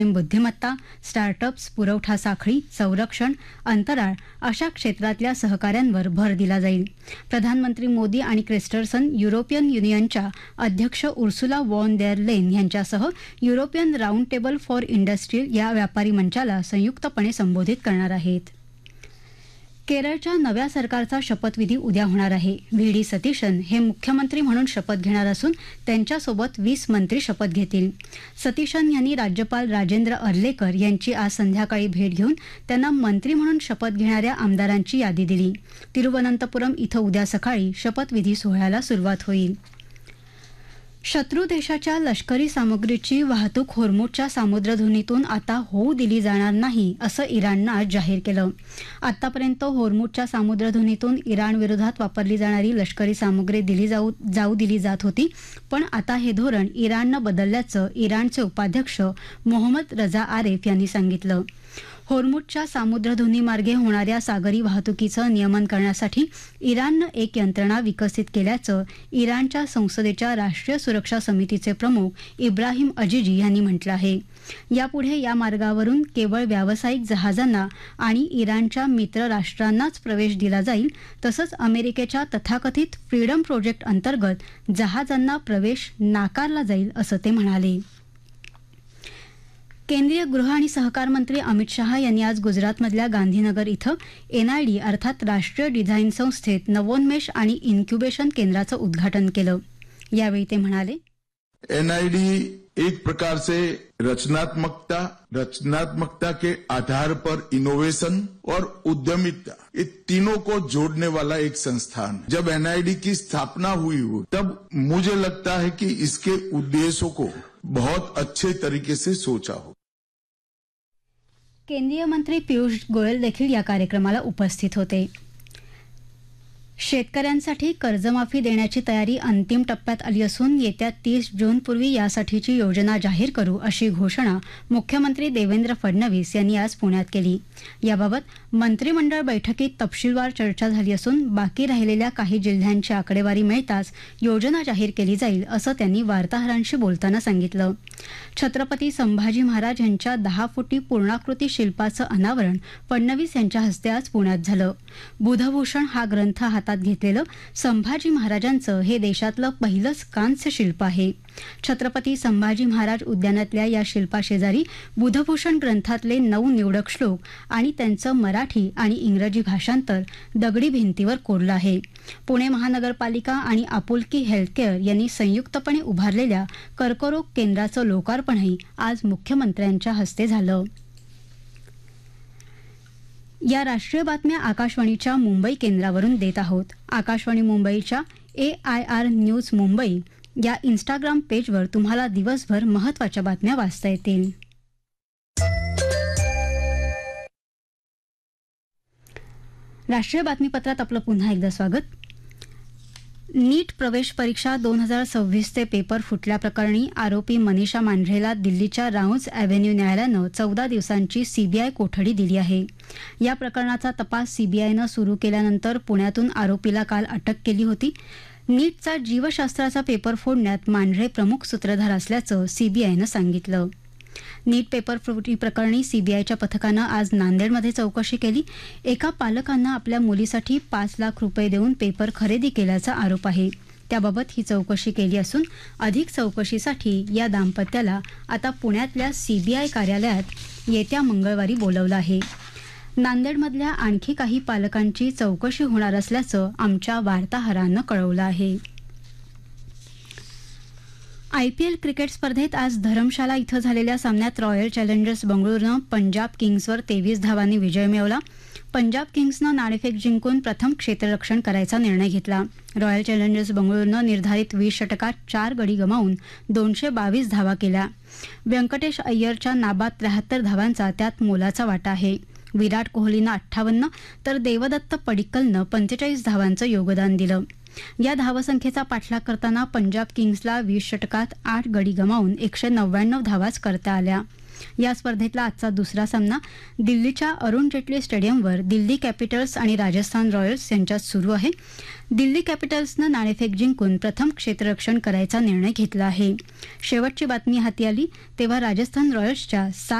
बुद्धिमत्ता, स्टार्टअप्स, पुरवठा साखळी, संरक्षण, अंतराळ अशा क्षेत्रातल्या सहकार्यांवर भर दिला जाईल. प्रधानमंत्री मोदी आणि क्रिस्टर्सन युरोपियन युनियनच्या अध्यक्ष उर्सुला वॉन देर लेन यांच्यासह European round table for industry या व्यापारी मंचाला संयुक्तपणे संबोधित करणार आहेत. केरळच्या नव्या सरकारचा शपथविधी उद्या होणार आहे. व्ही डी सतीशन हे मुख्यमंत्री म्हणून शपथ घेणार असून त्यांच्यासोबत 20 मंत्री शपथ घेतील. सतीशन यांनी राज्यपाल राजेंद्र अर्लेकर यांची आज संध्याकाळी भेट घेऊन त्यांना मंत्री म्हणून शपथ घेणाऱ्या आमदारांची यादी दिली. तिरुवनंतपुरम इथं उद्या सकाळी शपथविधी सोहळ्याला सुरुवात होईल. शत्रू देशाच्या लष्करी सामग्रीची वाहतूक होर्मुझच्या सामुद्रधुनीतून आता होऊ दिली जाणार नाही असं इराणनं आज जाहीर केलं. आतापर्यंत होर्मुझच्या सामुद्रधुनीतून इराणविरोधात वापरली जाणारी लष्करी सामग्री जाऊ दिली जात होती, पण आता हे धोरण इराणनं बदलल्याचं इराणचे उपाध्यक्ष मोहम्मद रजा आरेफ यांनी सांगितलं. होर्मुझच्या सामुद्रधुनीमार्गे होणाऱ्या सागरी वाहतुकीचं नियमन करण्यासाठी इराणनं एक यंत्रणा विकसित केल्याचं इराणच्या संसदेच्या राष्ट्रीय सुरक्षा समितीचे प्रमुख इब्राहिम अजिजी यांनी म्हटलं आहे. यापुढे या मार्गावरून केवळ व्यावसायिक जहाजांना आणि इराणच्या मित्र राष्ट्रांनाच प्रवेश दिला जाईल. तसंच अमेरिकेच्या तथाकथित फ्रीडम प्रोजेक्ट अंतर्गत जहाजांना प्रवेश नाकारला जाईल असं ते म्हणाले. केंद्रीय गृह आणि सहकार मंत्री अमित शहा यांनी आज गुजरातमधल्या गांधीनगर इथं एनआयडी अर्थात राष्ट्रीय डिझाईन संस्थेत नवोन्मेष आणि इन्क्युबेशन केंद्राचं उद्घाटन केलं. यावेळी ते म्हणाले, एनआईडी एक प्रकार से रचनात्मकता के आधार पर इनोवेशन और उद्यमिता, ये तीनों को जोड़ने वाला एक संस्थान. जब एनआईडी की स्थापना हुई हो तब मुझे लगता है कि इसके उद्देश्यों को बहुत अच्छे तरीके से सोचा हो. केंद्रीय मंत्री पियुष गोयल देखील या कार्यक्रमाला उपस्थित होते. शेतकऱ्यांसाठी कर्जमाफी देण्याची तयारी अंतिम टप्प्यात आली असून येत्या 30 जूनपूर्वी यासाठीची योजना जाहीर करू अशी घोषणा मुख्यमंत्री देवेंद्र फडणवीस यांनी आज पुण्यात केली. याबाबत मंत्रिमंडळ बैठकीत तपशीलवार चर्चा झाली असून बाकी राहिलेल्या काही जिल्ह्यांची आकडेवारी मिळताच योजना जाहीर केली जाईल असं त्यांनी वार्ताहरांशी बोलताना सांगितलं. छत्रपती संभाजी महाराज यांच्या 10 फुटी पूर्णाकृती शिल्पाचं अनावरण फडणवीस यांच्या हस्ते आज पुण्यात झालं. बुधभूषण हा ग्रंथ हातात घेतलेलं संभाजी महाराजांचं हे देशातलं पहिलंच कांस्य शिल्प आहे. छत्रपती संभाजी महाराज उद्यानातल्या या शिल्पाशेजारी बुधभूषण ग्रंथातले 9 निवडक श्लोक आणि त्यांचं मराठी आणि इंग्रजी भाषांतर दगडी भिंतीवर कोरलं आहे. पुणे महानगरपालिका आणि आपुलकी हेल्थकेअर यांनी संयुक्तपणे उभारलेल्या कर्करोग केंद्राचं लोकार्पणही आज मुख्यमंत्र्यांच्या हस्ते झालं. या राष्ट्रीय बातम्या आकाशवाणीच्या मुंबई केंद्रावरून देत आहोत. आकाशवाणी मुंबईच्या AIR न्यूज मुंबई या इंस्टाग्राम पेजवर तुम्हाला दिवसभर महत्त्वाच्या बातम्या वाचता येतील. राष्ट्रीय बातमीपत्रात आपलं पुन्हा एकदा स्वागत. नीट प्रवेश परीक्षा 2026चे पेपर फुटल्याप्रकरणी आरोपी मनीषा मांढरेला दिल्लीच्या राऊंज अॅव्हेन्यू न्यायालयानं 14 दिवसांची सीबीआय कोठडी दिली आहे. या प्रकरणाचा तपास सीबीआयनं सुरू केल्यानंतर पुण्यातून आरोपीला काल अटक केली होती. नीटचा जीवशास्त्राचा पेपर फोडण्यात मांढरे प्रमुख सूत्रधार असल्याचं सीबीआयनं सांगितलं. नीट पेपर फुटी प्रकरणी सीबीआयच्या पथकानं आज नांदेडमध्ये चौकशी केली. एका पालकानं आपल्या मुलीसाठी 5 लाख रुपये देऊन पेपर खरेदी केल्याचा आरोप आहे. त्याबाबत ही चौकशी केली असून अधिक चौकशीसाठी या दाम्पत्याला आता पुण्यातल्या सीबीआय कार्यालयात येत्या मंगळवारी बोलवलं आहे. नांदेडमधल्या आणखी काही पालकांची चौकशी होणार असल्याचं आमच्या वार्ताहरानं कळवलं आहे. आयपीएल क्रिकेट स्पर्धेत आज धरमशाला इथं झालेल्या सामन्यात रॉयल चॅलेंजर्स बंगळुरूनं पंजाब किंग्सवर 23 धावांनी विजय मिळवला. पंजाब किंग्सनं नाणेफेक जिंकून प्रथम क्षेत्ररक्षण करायचा निर्णय घेतला. रॉयल चॅलेंजर्स बंगळुरूनं निर्धारित 20 षटकात 4 गडी गमावून 222 धावा केल्या. व्यंकटेश अय्यरच्या नाबाद 73 धावांचा त्यात मोलाचा वाटा आहे. विराट कोहलीनं 58 तर देवदत्त पडिक्कलनं 45 धावांचं योगदान दिलं. या धावसंख्येचा पाठलाग करताना पंजाब किंग्सला 20 षटकात 8 गडी गमावून 199 धावाच करता आल्या. या स्पर्धेतला आजचा दुसरा सामना दिल्लीच्या अरुण जेटली स्टेडियमवर दिल्ली कॅपिटल्स आणि राजस्थान रॉयल्स यांच्यात सुरू आहे. दिल्ली कॅपिटल्सनं नाणेफेक जिंकून प्रथम क्षेत्ररक्षण करायचा निर्णय घेतला आहे. शेवटची बातमी हाती आली तेव्हा राजस्थान रॉयल्सच्या